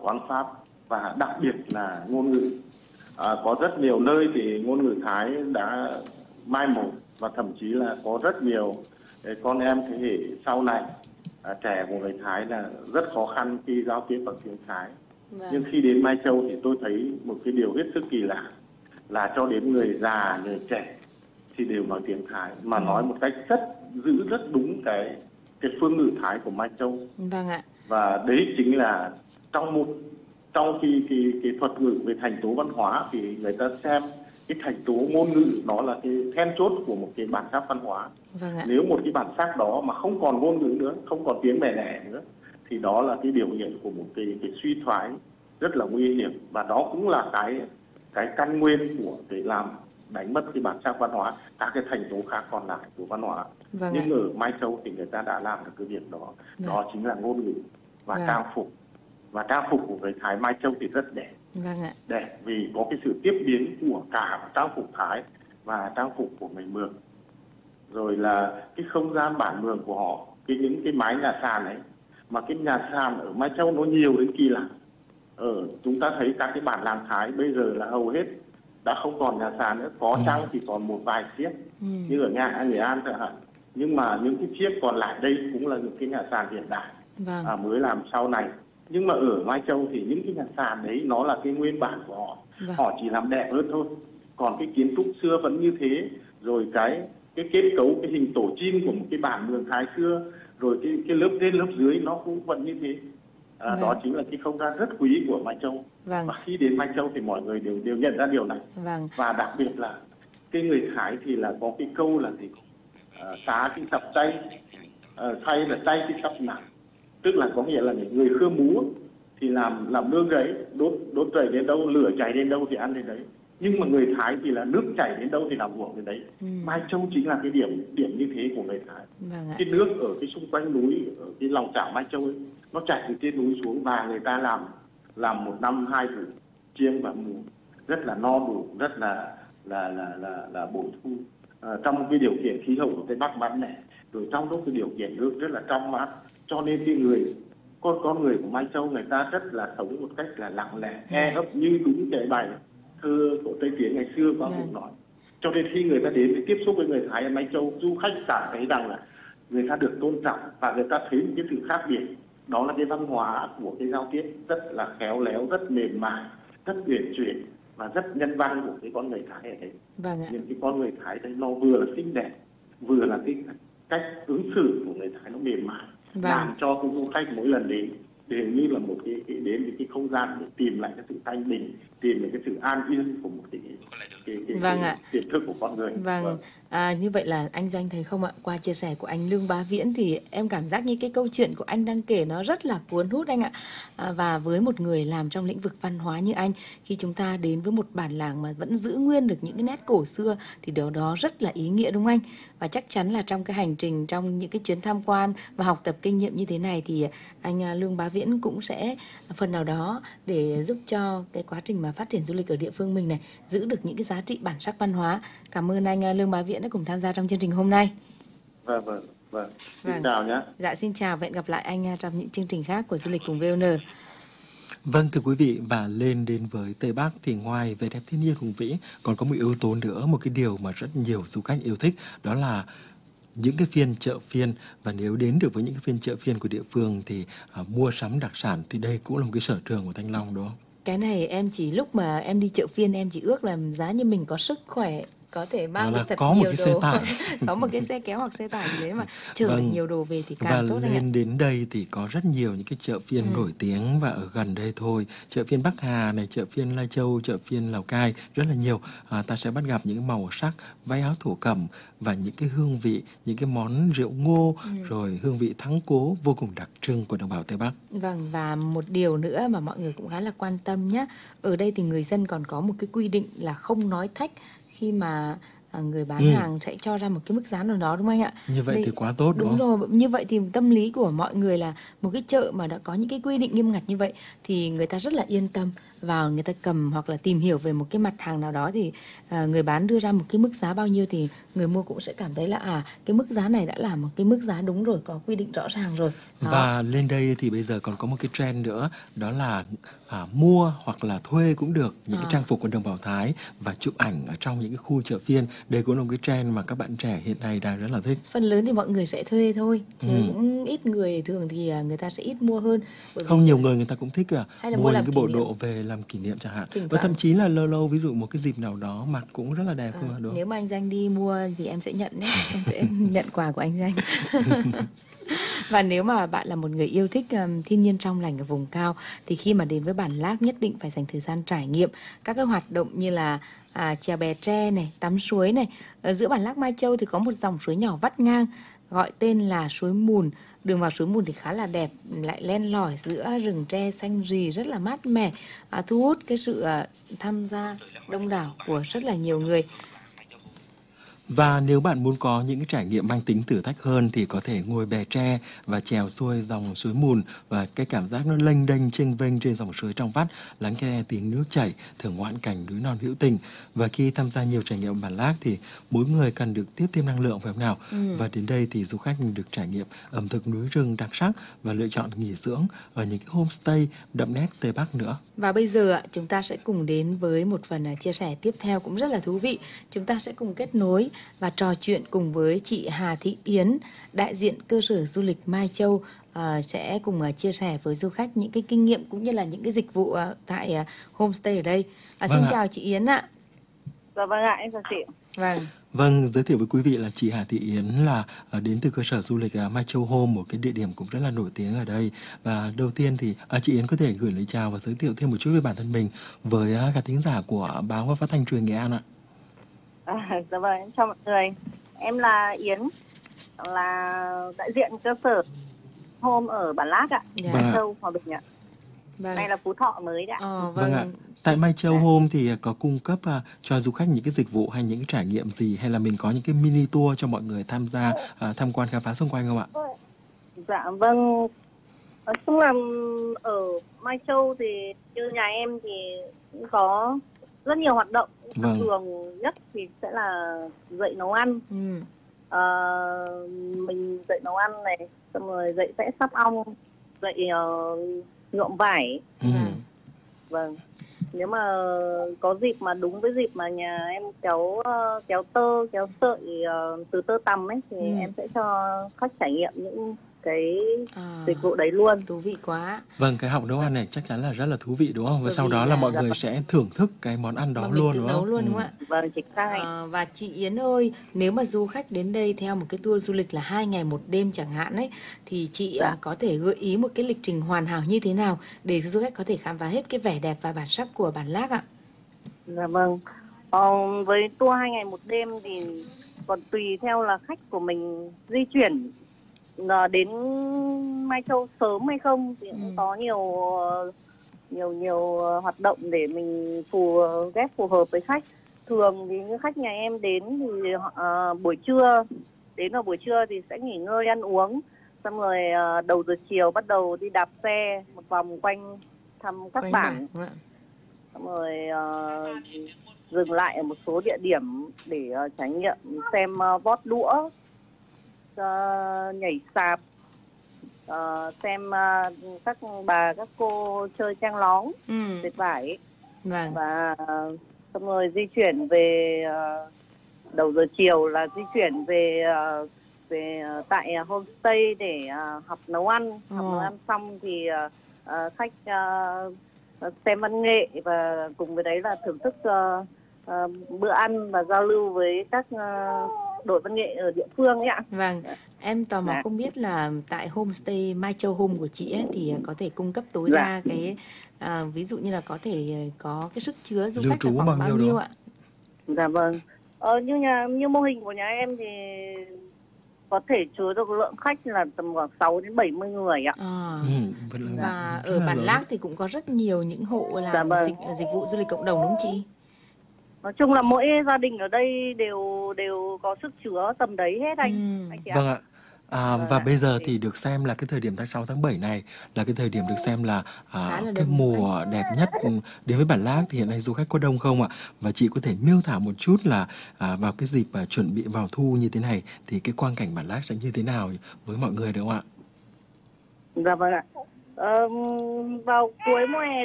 văn pháp và đặc biệt là ngôn ngữ. Có rất nhiều nơi thì ngôn ngữ Thái đã mai một và thậm chí là có rất nhiều con em thế hệ sau này trẻ của người Thái là rất khó khăn khi giao tiếp bằng tiếng Thái. Nhưng khi đến Mai Châu thì tôi thấy một cái điều hết sức kỳ lạ là cho đến người già, người trẻ thì đều nói tiếng Thái mà nói một cách giữ rất đúng cái phương ngữ Thái của Mai Châu. Vâng ạ. Và đấy chính là trong cái thuật ngữ về thành tố văn hóa thì người ta xem cái thành tố ngôn ngữ nó là cái then chốt của một cái bản sắc văn hóa. Vâng ạ. Nếu một cái bản sắc đó mà không còn ngôn ngữ nữa, không còn tiếng mẹ đẻ nữa thì đó là cái biểu hiện của một cái suy thoái rất là nguy hiểm, và đó cũng là cái căn nguyên của cái làm đánh mất cái bản sắc văn hóa, các cái thành tố khác còn lại của văn hóa. Vâng Nhưng ạ. ở Mai Châu thì người ta đã làm được cái việc đó. Đó chính là ngôn ngữ và trang phục. Và trang phục của người Thái Mai Châu thì rất đẹp. Vâng ạ. Đẹp vì có cái sự tiếp biến của cả trang phục Thái và trang phục của người Mường. Rồi là cái không gian bản Mường của họ, những cái mái nhà sàn ấy, mà cái nhà sàn ở Mai Châu nó nhiều đến kỳ lạ. Chúng ta thấy các cái bản làng Thái bây giờ là hầu hết đã không còn nhà sàn nữa, có chăng thì còn một vài chiếc như ở Nghệ An chẳng hạn. Nhưng mà những cái chiếc còn lại đây cũng là những cái nhà sàn hiện đại mới làm sau này. Nhưng mà ở Mai Châu thì những cái nhà sàn đấy nó là cái nguyên bản của họ. Họ chỉ làm đẹp hơn thôi. Còn cái kiến trúc xưa vẫn như thế. Rồi cái kết cấu, cái hình tổ chim của một cái bản Mường Thái xưa, rồi cái lớp trên lớp dưới nó cũng vẫn như thế. Đó chính là cái không gian rất quý của Mai Châu. Và khi đến Mai Châu thì mọi người đều nhận ra điều này. Và đặc biệt là cái người Thái thì là có cái câu là gì? Tá cái sập tay, thay là tay cái sập nặng. Tức là có nghĩa là những người Khơ Mú thì làm nương rẫy, đốt rẫy đến đâu, lửa cháy đến đâu thì ăn đến đấy. Nhưng mà người Thái thì là nước chảy đến đâu thì làm ruộng đến đấy. Mai Châu chính là cái điểm như thế của người Thái. Cái nước ở cái xung quanh núi, ở cái lòng chảo Mai Châu ấy, nó chảy từ trên núi xuống và người ta làm một năm 2 vụ chiêng và mùa rất là no đủ, rất là bội thu. Trong cái điều kiện khí hậu của Tây Bắc mát mẻ, rồi trong lúc cái điều kiện nước rất là trong mát, cho nên cái con người của Mai Châu người ta rất là sống một cách là lặng lẽ, e ấp như đúng cái bài thơ của Tây Tiến ngày xưa có cũng nói. Cho nên khi người ta đến để tiếp xúc với người Thái ở Mai Châu, du khách cảm thấy rằng là người ta được tôn trọng và người ta thấy một cái sự khác biệt. Đó là cái văn hóa của cái giao tiếp rất là khéo léo, rất mềm mại, rất uyển chuyển và rất nhân văn của cái con người Thái ở đấy. Những cái con người Thái đấy nó vừa là xinh đẹp, vừa là cái cách ứng xử của người Thái nó mềm mại, làm cho cái du khách mỗi lần đến đều như là một cái đến cái không gian để tìm lại cái sự thanh bình, tìm lại cái sự an yên của một cái tiềm thức của con người. Như vậy là anh Doanh thấy không ạ? Qua chia sẻ của anh Lương Bá Viễn thì em cảm giác như cái câu chuyện của anh đang kể nó rất là cuốn hút anh ạ. Và với một người làm trong lĩnh vực văn hóa như anh, khi chúng ta đến với một bản làng mà vẫn giữ nguyên được những cái nét cổ xưa thì điều đó rất là ý nghĩa đúng không anh? Và chắc chắn là trong cái hành trình, trong những cái chuyến tham quan và học tập kinh nghiệm như thế này thì anh Lương Bá Viễn cũng sẽ phần nào đó để giúp cho cái quá trình mà phát triển du lịch ở địa phương mình này giữ được những cái giá trị bản sắc văn hóa. Cảm ơn anh Lương Bá Viễn đã cùng tham gia trong chương trình hôm nay. Vâng. Xin chào nhé. Dạ xin chào và hẹn gặp lại anh trong những chương trình khác của Du lịch cùng VON. Vâng thưa quý vị, và lên đến với Tây Bắc thì ngoài vẻ đẹp thiên nhiên hùng vĩ còn có một yếu tố nữa, một cái điều mà rất nhiều du khách yêu thích, đó là những cái phiên chợ phiên. Và nếu đến được với những cái phiên chợ phiên của địa phương thì mua sắm đặc sản thì đây cũng là một cái sở trường của Thanh Long đúng không? Cái này em chỉ lúc mà em đi chợ phiên em chỉ ước là giá như mình có sức khỏe có thể mang được thật có nhiều một cái đồ. Xe tải. Có một cái xe kéo hoặc xe tải gì đấy mà chở được nhiều đồ về thì càng tốt anh ạ. Và lên đến đây thì có rất nhiều những cái chợ phiên nổi tiếng và ở gần đây thôi. Chợ phiên Bắc Hà này, chợ phiên Lai Châu, chợ phiên Lào Cai, rất là nhiều. Ta sẽ bắt gặp những màu sắc, váy áo thổ cẩm và những cái hương vị, những cái món rượu ngô, rồi hương vị thắng cố vô cùng đặc trưng của đồng bào Tây Bắc. Vâng, và một điều nữa mà mọi người cũng khá là quan tâm nhé. Ở đây thì người dân còn có một cái quy định là không nói thách khi mà người bán hàng sẽ cho ra một cái mức giá nào đó, đúng không anh ạ? Như vậy thì quá tốt, đúng Đúng không? rồi, như vậy thì tâm lý của mọi người là một cái chợ mà đã có những cái quy định nghiêm ngặt như vậy thì người ta rất là yên tâm vào, người ta cầm hoặc là tìm hiểu về một cái mặt hàng nào đó thì người bán đưa ra một cái mức giá bao nhiêu thì người mua cũng sẽ cảm thấy là cái mức giá này đã là một cái mức giá đúng rồi, có quy định rõ ràng rồi. Đó. Và lên đây thì bây giờ còn có một cái trend nữa, đó là mua hoặc là thuê cũng được những cái trang phục của đồng bào Thái và chụp ảnh ở trong những cái khu chợ phiên. Đây cũng là một cái trend mà các bạn trẻ hiện nay đang rất là thích. Phần lớn thì mọi người sẽ thuê thôi, chứ cũng ít người, thường thì người ta sẽ ít mua hơn. Không, nhiều người ta cũng thích mua những cái bộ đồ về làm kỷ niệm chẳng hạn. Và thậm chí là lâu lâu ví dụ một cái dịp nào đó mặc cũng rất là đẹp không ạ? Nếu mà anh Danh đi mua thì em sẽ nhận đấy, em sẽ nhận quà của anh Danh. Và nếu mà bạn là một người yêu thích thiên nhiên trong lành ở vùng cao thì khi mà đến với Bản Lác nhất định phải dành thời gian trải nghiệm các cái hoạt động như là chèo bè tre này, tắm suối này. Ở giữa Bản Lác Mai Châu thì có một dòng suối nhỏ vắt ngang gọi tên là suối Mùn. Đường vào suối Mùn thì khá là đẹp, lại len lỏi giữa rừng tre xanh rì rất là mát mẻ, thu hút cái sự tham gia đông đảo của rất là nhiều người. Và nếu bạn muốn có những cái trải nghiệm mang tính thử thách hơn thì có thể ngồi bè tre và chèo xuôi dòng suối Mùn, và cái cảm giác nó lênh đênh chênh vênh trên dòng suối trong vắt, lắng nghe tiếng nước chảy, thưởng ngoạn cảnh núi non hữu tình. Và khi tham gia nhiều trải nghiệm Bản Lác thì mỗi người cần được tiếp thêm năng lượng phải không nào? Và đến đây thì du khách được trải nghiệm ẩm thực núi rừng đặc sắc và lựa chọn nghỉ dưỡng ở những cái homestay đậm nét Tây Bắc nữa. Và bây giờ chúng ta sẽ cùng đến với một phần chia sẻ tiếp theo cũng rất là thú vị. Chúng ta sẽ cùng kết nối và trò chuyện cùng với chị Hà Thị Yến, đại diện cơ sở du lịch Mai Châu, sẽ cùng chia sẻ với du khách những cái kinh nghiệm cũng như là những cái dịch vụ tại homestay ở đây. Xin chào chị Yến ạ. Dạ vâng ạ, em chào chị. Vâng, giới thiệu với quý vị là chị Hà Thị Yến là đến từ cơ sở du lịch Mai Châu Home, một cái địa điểm cũng rất là nổi tiếng ở đây. Và đầu tiên thì chị Yến có thể gửi lời chào và giới thiệu thêm một chút về bản thân mình với các thính giả của báo và phát thanh truyền Nghệ An ạ. Dạ vâng, em chào mọi người. Em là Yến, là đại diện cơ sở Home ở Bản Lác ạ, Mai Châu, Hòa Bình ạ. Đây là Phú Thọ mới đấy ạ. Vâng ạ. Tại Mai Châu Home thì có cung cấp cho du khách những cái dịch vụ hay những cái trải nghiệm gì, hay là mình có những cái mini tour cho mọi người tham gia tham quan khám phá xung quanh không ạ? Dạ vâng, nói chung là ở Mai Châu thì như nhà em thì cũng có rất nhiều hoạt động. Thường nhất thì sẽ là dạy nấu ăn. Mình dạy nấu ăn này, xong rồi dạy vẽ sáp ong, dạy nhuộm vải. Vâng. Nếu mà có dịp mà đúng với dịp mà nhà em kéo tơ, kéo sợi từ tơ tằm ấy thì em sẽ cho khách trải nghiệm những cái dịch vụ đấy luôn. Thú vị quá. Vâng, cái học nấu ăn này chắc chắn là rất là thú vị đúng không? Và sau đó là mọi người sẽ thưởng thức cái món ăn đó luôn đúng không? Nấu luôn đúng không ạ? Vâng, chính xác. Và chị Yến ơi, nếu mà du khách đến đây theo một cái tour du lịch là 2 ngày 1 đêm chẳng hạn ấy, thì chị có thể gợi ý một cái lịch trình hoàn hảo như thế nào để du khách có thể khám phá hết cái vẻ đẹp và bản sắc của Bản Lác ạ? Dạ vâng. Với tour 2 ngày 1 đêm thì còn tùy theo là khách của mình di chuyển đến Mai Châu sớm hay không thì cũng có nhiều hoạt động để mình ghép phù hợp với khách. Thường thì những khách nhà em đến thì buổi trưa thì sẽ nghỉ ngơi ăn uống, xong rồi đầu giờ chiều bắt đầu đi đạp xe một vòng quanh thăm các bản, xong rồi dừng lại ở một số địa điểm để trải nghiệm xem vót đũa, nhảy sạp, xem các bà các cô chơi trang lóng, dệt vải. Và xong rồi di chuyển về đầu giờ chiều là di chuyển về tại homestay để học nấu ăn. Học nấu ăn xong thì khách xem văn nghệ và cùng với đấy là thưởng thức bữa ăn và giao lưu với các đội văn nghệ ở địa phương ấy ạ. Vâng, em tò mò không biết là tại homestay Mai Châu Home của chị ấy thì có thể cung cấp tối đa cái ví dụ như là có thể có cái sức chứa du khách là khoảng bao nhiêu ạ? Dạ vâng. Như mô hình của nhà em thì có thể chứa được lượng khách là tầm khoảng 6 đến 70 người ạ. Và ở Bản Lác thì cũng có rất nhiều những hộ làm dịch vụ du lịch cộng đồng đúng không chị? Nói chung là mỗi gia đình ở đây đều có sức chứa tầm đấy hết anh chị ạ. Vâng ạ. Và bây giờ thì được xem là cái thời điểm tháng 6 tháng 7 này là cái thời điểm được xem là cái mùa đẹp nhất đến với Bản Lác. Thì hiện nay du khách có đông không ạ? Và chị có thể miêu tả một chút là vào cái dịp chuẩn bị vào thu như thế này thì cái quang cảnh Bản Lác sẽ như thế nào với mọi người được không ạ? Dạ vâng ạ. Vào cuối mùa hè